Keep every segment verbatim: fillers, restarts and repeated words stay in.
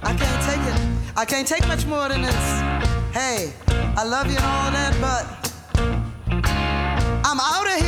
I can't take it. I can't take much more than this. Hey, I love you and all that, but I'm out of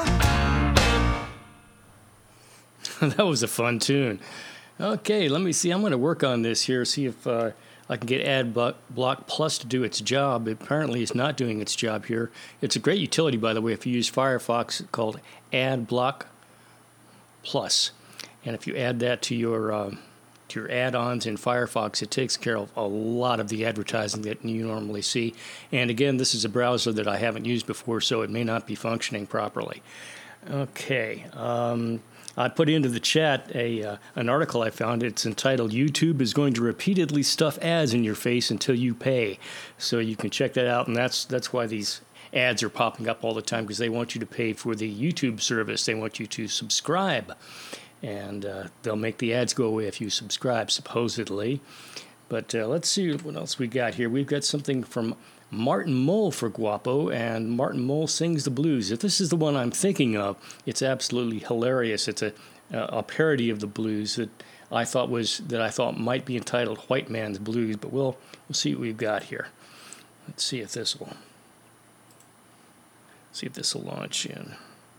here. That was a fun tune. Okay, let me see. I'm going to work on this here, see if uh, I can get AdBlock Plus to do its job. Apparently, it's not doing its job here. It's a great utility, by the way, if you use Firefox, called AdBlock Plus. And if you add that to your uh, to your add-ons in Firefox, it takes care of a lot of the advertising that you normally see. And again, this is a browser that I haven't used before, so it may not be functioning properly. Okay. Um, I put into the chat a uh, an article I found. It's entitled, YouTube is going to repeatedly stuff ads in your face until you pay. So you can check that out, and that's that's why these ads are popping up all the time, because they want you to pay for the YouTube service. They want you to subscribe. And uh, they'll make the ads go away if you subscribe, supposedly. But uh, let's see what else we got here. We've got something from Martin Mull for Guapo, and Martin Mull Sings the Blues. If this is the one I'm thinking of, it's absolutely hilarious. It's a a parody of the blues that I thought was that I thought might be entitled White Man's Blues. But we'll we'll see what we've got here. Let's see if this will see if this will launch in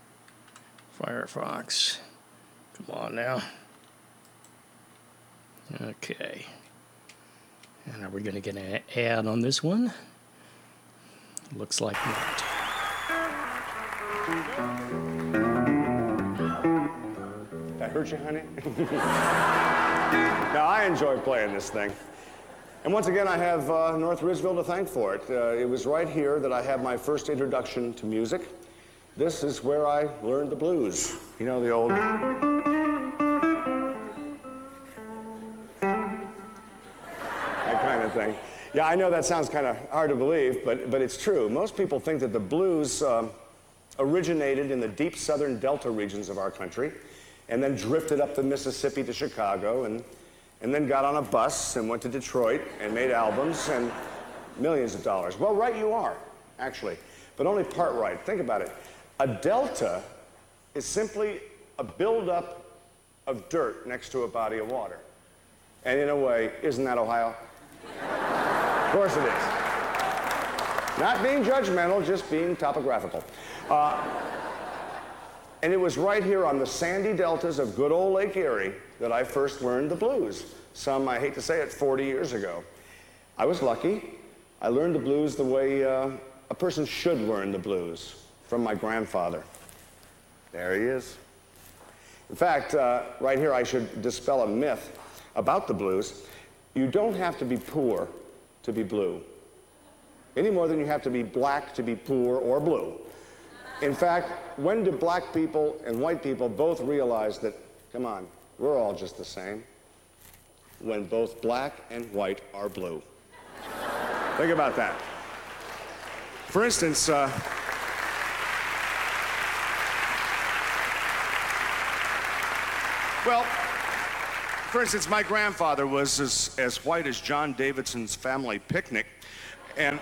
Firefox. Come on now. Okay. And are we going to get an ad on this one? Looks like not. That hurt you, honey? Now, I enjoy playing this thing. And once again, I have uh, North Ridgeville to thank for it. Uh, it was right here that I had my first introduction to music. This is where I learned the blues. You know, the old... thing. Yeah, I know that sounds kind of hard to believe, but, but it's true. Most people think that the blues um, originated in the deep southern delta regions of our country and then drifted up the Mississippi to Chicago and, and then got on a bus and went to Detroit and made albums and millions of dollars. Well, right you are, actually, but only part right. Think about it. A delta is simply a buildup of dirt next to a body of water. And in a way, isn't that Ohio? Of course it is. Not being judgmental, just being topographical. Uh, and it was right here on the sandy deltas of good old Lake Erie that I first learned the blues. Some, I hate to say it, forty years ago. I was lucky. I learned the blues the way uh, a person should learn the blues, from my grandfather. There he is. In fact, uh, right here I should dispel a myth about the blues. You don't have to be poor to be blue, any more than you have to be black to be poor or blue. In fact, when do black people and white people both realize that, come on, we're all just the same? When both black and white are blue. Think about that. For instance, uh, well, For instance, my grandfather was as, as white as John Davidson's family picnic, and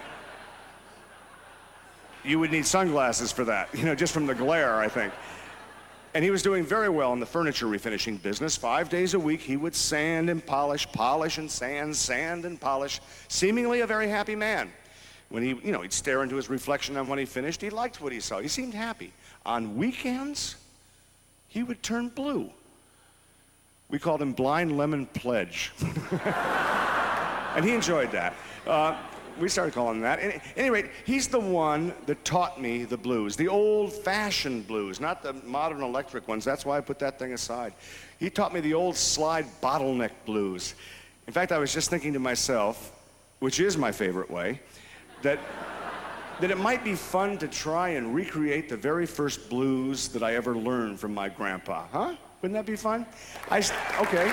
you would need sunglasses for that, you know, just from the glare, I think. And he was doing very well in the furniture refinishing business. Five days a week, he would sand and polish, polish and sand, sand and polish, seemingly a very happy man. When he, you know, he'd stare into his reflection, and when he finished, he liked what he saw. He seemed happy. On weekends, he would turn blue. We called him Blind Lemon Pledge. And he enjoyed that. Uh, we started calling him that. At any rate, he's the one that taught me the blues, the old-fashioned blues, not the modern electric ones. That's why I put that thing aside. He taught me the old slide bottleneck blues. In fact, I was just thinking to myself, which is my favorite way, that, that it might be fun to try and recreate the very first blues that I ever learned from my grandpa. Huh? Wouldn't that be fun? I, okay.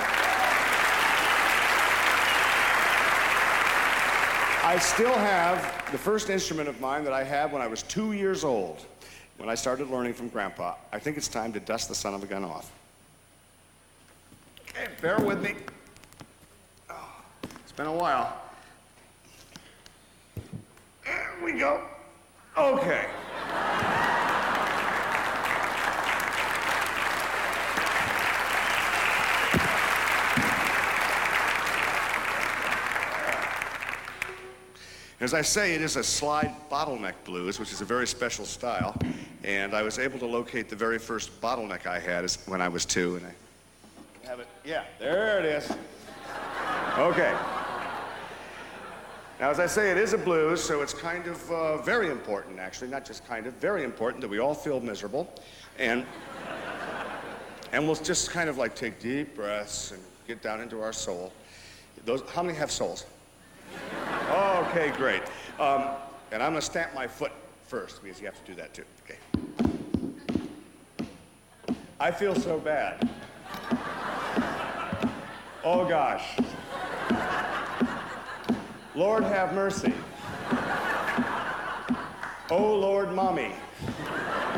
I still have the first instrument of mine that I had when I was two years old, when I started learning from Grandpa. I think it's time to dust the son of a gun off. Okay, bear with me. Oh, it's been a while. There we go. Okay. As I say, it is a slide bottleneck blues, which is a very special style. And I was able to locate the very first bottleneck I had as- when I was two. And I have it. Yeah, there it is. Okay. Now, as I say, it is a blues, so it's kind of uh, very important, actually, not just kind of, very important that we all feel miserable. And, and we'll just kind of like take deep breaths and get down into our soul. Those, how many have souls? Okay, great. Um, and I'm going to stamp my foot first, because you have to do that too. Okay. I feel so bad. Oh, gosh. Lord have mercy. Oh, Lord, Mommy.